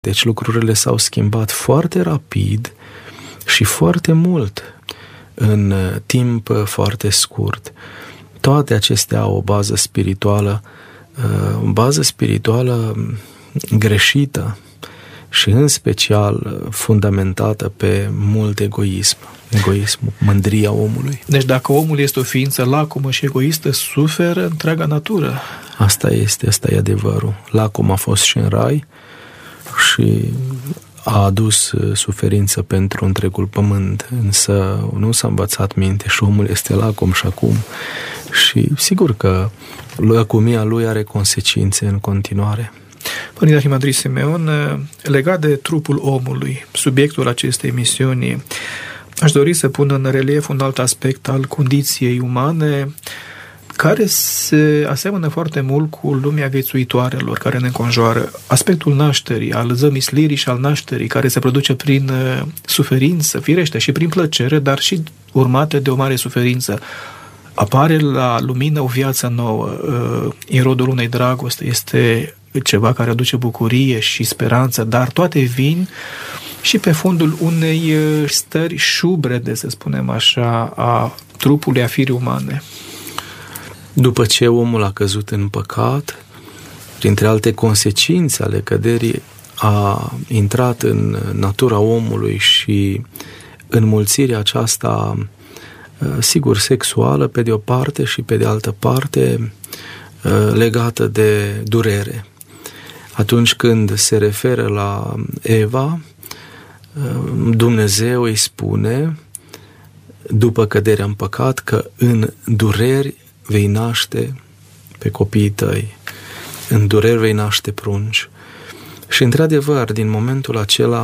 Deci lucrurile s-au schimbat foarte rapid și foarte mult în timp foarte scurt. Toate acestea au o bază spirituală greșită și în special fundamentată pe mult egoism, mândria omului. Deci dacă omul este o ființă lacomă și egoistă, suferă întreaga natură. Asta e adevărul. Lacom a fost și în rai și a adus suferință pentru întregul pământ, însă nu s-a învățat minte și omul este lacom și acum. Și sigur că lăcomia lui are consecințe în continuare. Părinte Arhimandrit Simeon, legat de trupul omului, subiectul acestei emisiuni, aș dori să pun în relief un alt aspect al condiției umane, care se aseamănă foarte mult cu lumea viețuitoarelor care ne înconjoară. Aspectul nașterii, al zămislirii și al nașterii, care se produce prin suferință, firește, și prin plăcere, dar și urmate de o mare suferință. Apare la lumină o viață nouă, în rodul unei dragoste, este ceva care aduce bucurie și speranță, dar toate vin și pe fondul unei stări șubrede, să spunem așa, a trupului, a firii umane. După ce omul a căzut în păcat, printre alte consecințe ale căderii, a intrat în natura omului și înmulțirea aceasta, sigur, sexuală pe de o parte și pe de altă parte legată de durere. Atunci când se referă la Eva, Dumnezeu îi spune, după căderea în păcat, că în dureri vei naște pe copiii tăi, în dureri vei naște prunci. Și într-adevăr, din momentul acela,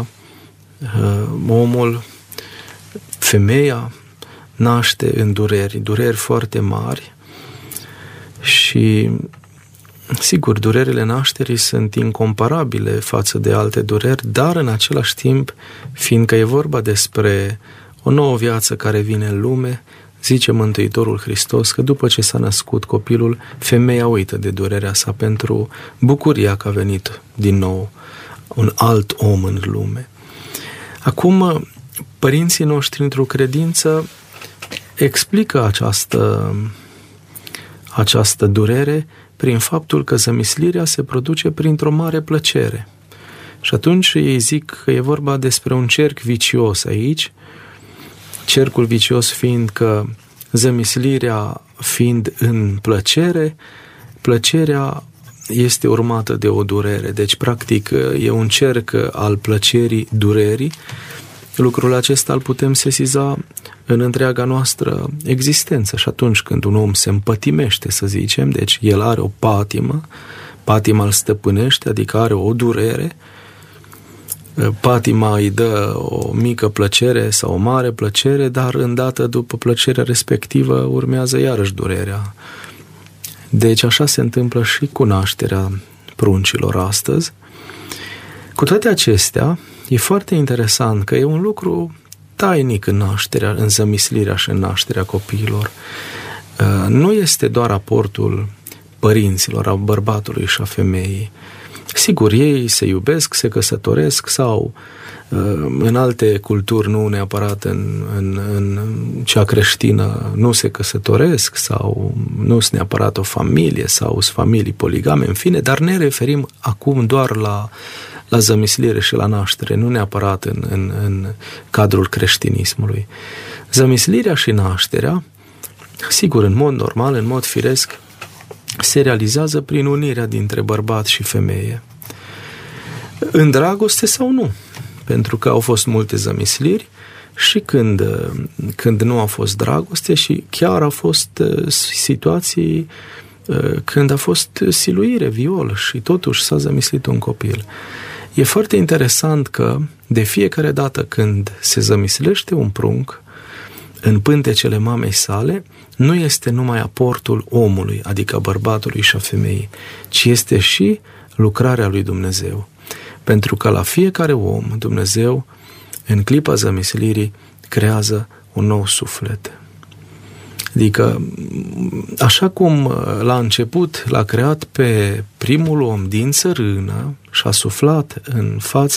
femeia naște în dureri foarte mari și, sigur, durerile nașterii sunt incomparabile față de alte dureri, dar în același timp, fiindcă e vorba despre o nouă viață care vine în lume, zice Mântuitorul Hristos că după ce s-a născut copilul, femeia uită de durerea sa pentru bucuria că a venit din nou un alt om în lume. Acum, părinții noștri într-o credință explică această durere prin faptul că zămislirea se produce printr-o mare plăcere. Și atunci ei zic că e vorba despre un cerc vicios aici, cercul vicios fiind că zămislirea fiind în plăcere, plăcerea este urmată de o durere. Deci, practic, e un cerc al plăcerii durerii. Lucrul acesta îl putem sesiza în întreaga noastră existență. Și atunci când un om se împătimește, să zicem, deci el are o patima îl stăpânește, adică are o durere, patima îi dă o mică plăcere sau o mare plăcere, dar îndată după plăcerea respectivă urmează iarăși durerea. Deci așa se întâmplă și cu nașterea pruncilor astăzi. Cu toate acestea, e foarte interesant că e un lucru tainic în zămislirea și în nașterea copiilor. Nu este doar aportul părinților, a bărbatului și a femeii. Sigur, ei se iubesc, se căsătoresc sau în alte culturi, nu neapărat în cea creștină, nu se căsătoresc sau nu sunt neapărat o familie sau sunt familii poligame, în fine, dar ne referim acum doar la zămislire și la naștere, nu neapărat în cadrul creștinismului. Zămislirea și nașterea, sigur, în mod normal, în mod firesc, se realizează prin unirea dintre bărbat și femeie. În dragoste sau nu? Pentru că au fost multe zămisliri și când nu a fost dragoste și chiar au fost situații când a fost siluire, viol și totuși s-a zămislit un copil. E foarte interesant că de fiecare dată când se zămislește un prunc în pântecele mamei sale, nu este numai aportul omului, adică bărbatului și a femeii, ci este și lucrarea lui Dumnezeu. Pentru că la fiecare om, Dumnezeu, în clipa zămislirii, creează un nou suflet. Adică, așa cum la început l-a creat pe primul om din țărână și a suflat în fața